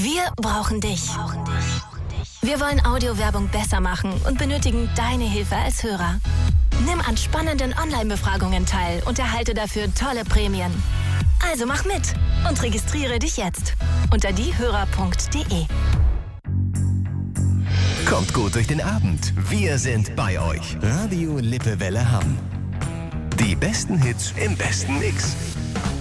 Wir brauchen dich. Wir wollen Audiowerbung besser machen und benötigen deine Hilfe als Hörer. Nimm an spannenden Online-Befragungen teil und erhalte dafür tolle Prämien. Also mach mit und registriere dich jetzt unter diehörer.de. Kommt gut durch den Abend. Wir sind bei euch. Radio Lippewelle Hamm. Die besten Hits im besten Mix.